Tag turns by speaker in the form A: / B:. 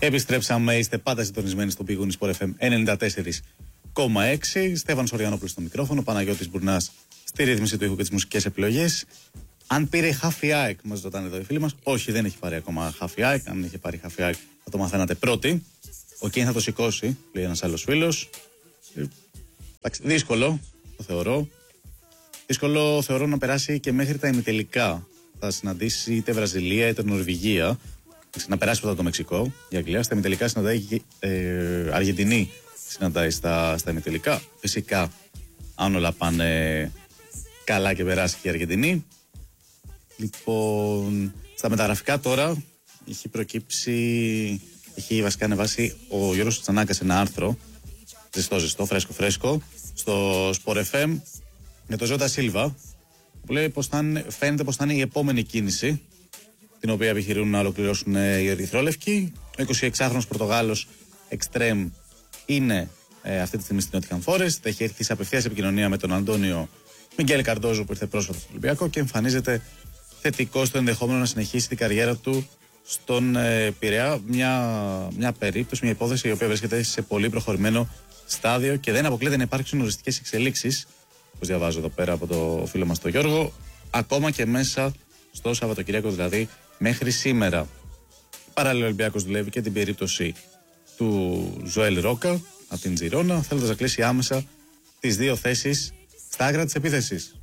A: Επιστρέψαμε, είστε πάντα συντονισμένοι στο Big Win Sport FM 94,6. Στέφανος Οριανόπουλος στο μικρόφωνο, Παναγιώτης Μπουρνάς στη ρύθμιση του ήχου και τις μουσικές επιλογές. Αν πήρε χαφιάικ, μας ρωτάνε εδώ οι φίλοι μας. Όχι, δεν έχει πάρει ακόμα χαφιάικ. Αν είχε πάρει χαφιάικ, θα το μαθαίνατε πρώτοι. Ο Κέιν θα το σηκώσει, λέει ένας άλλος φίλος. Δύσκολο, το θεωρώ. Δύσκολο θεωρώ να περάσει και μέχρι τα ημιτελικά. Θα συναντήσει είτε Βραζιλία είτε Νορβηγία. Να περάσει πρώτα το Μεξικό, η Αγγλία. Στα ημιτελικά συναντάει Αργεντινή, συναντάει στα ημιτελικά. Φυσικά, αν όλα πάνε καλά και περάσει και η Αργεντινή. Λοιπόν, στα μεταγραφικά τώρα έχει βασικά ανεβάσει ο Γιώργος Τσανάκας ένα άρθρο ζεστό, φρέσκο στο Sport FM με τον Ζώτα Σίλβα, που λέει φαίνεται πως θα είναι η επόμενη κίνηση την οποία επιχειρούν να ολοκληρώσουν οι ερυθρόλευκοι. Ο 26χρονος Πορτογάλος εξτρέμ είναι αυτή τη στιγμή στην Nottingham Forest. Έχει έρθει σε απευθείας επικοινωνία με τον Αντώνιο Μιγγέλ Καρντόζο που ήρθε πρόσφατα στο Ολυμπιακό και εμφανίζεται θετικό στο ενδεχόμενο να συνεχίσει την καριέρα του στον Πειραιά. Μια περίπτωση, μια υπόθεση η οποία βρίσκεται σε πολύ προχωρημένο στάδιο και δεν αποκλείεται να υπάρξουν οριστικές εξελίξεις, όπως διαβάζω εδώ πέρα από το φίλο μας τον Γιώργο, ακόμα και μέσα στο Σαββατοκύριακο, δηλαδή μέχρι σήμερα. Παράλληλα, ο Ολυμπιακός δουλεύει και την περίπτωση του Ζωέλ Ρόκα από την Τζιρόνα, θέλοντας να κλείσει άμεσα τις δύο θέσεις στα άκρα της επίθεσης.